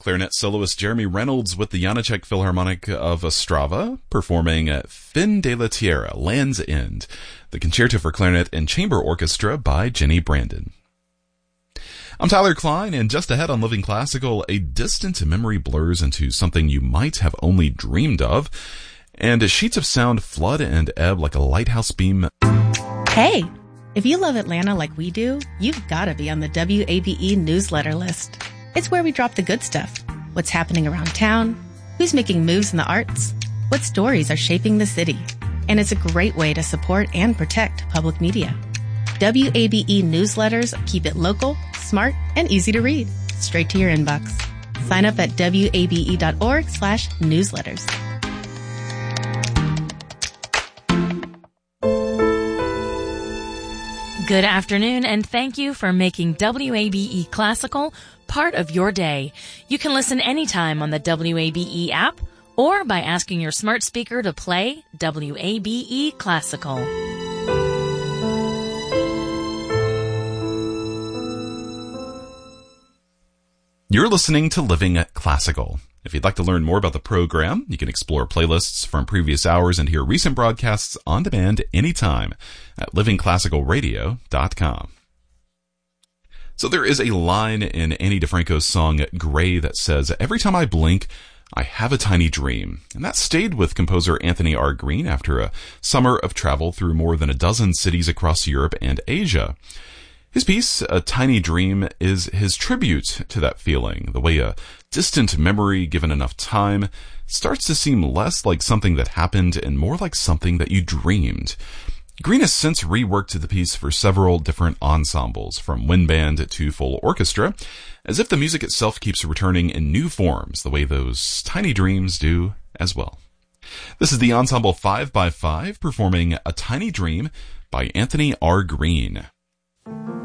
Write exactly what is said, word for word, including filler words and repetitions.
Clarinet soloist Jeremy Reynolds with the Janáček Philharmonic of Ostrava performing Fin de la Tierra, Land's End, the Concerto for Clarinet and Chamber Orchestra by Jenny Brandon. I'm Tyler Klein, and just ahead on Living Classical, a distant memory blurs into something you might have only dreamed of, and sheets of sound flood and ebb like a lighthouse beam. Hey, if you love Atlanta like we do, you've got to be on the W A B E newsletter list. It's where we drop the good stuff. What's happening around town, who's making moves in the arts, what stories are shaping the city. And it's a great way to support and protect public media. W A B E newsletters keep it local, smart, and easy to read. Straight to your inbox. Sign up at W A B E dot org slash newsletters. Good afternoon, and thank you for making W A B E Classical part of your day. You can listen anytime on the W A B E app or by asking your smart speaker to play W A B E Classical. You're listening to Living Classical. If you'd like to learn more about the program, you can explore playlists from previous hours and hear recent broadcasts on demand anytime at living classical radio dot com. So there is a line in Ani DiFranco's song Gray that says, "Every time I blink, I have a tiny dream." And that stayed with composer Anthony R. Green after a summer of travel through more than a dozen cities across Europe and Asia. His piece, A Tiny Dream, is his tribute to that feeling, the way a distant memory given enough time starts to seem less like something that happened and more like something that you dreamed. Green has since reworked the piece for several different ensembles, from wind band to full orchestra, as if the music itself keeps returning in new forms, the way those tiny dreams do as well. This is the Ensemble five by five performing A Tiny Dream by Anthony R. Green.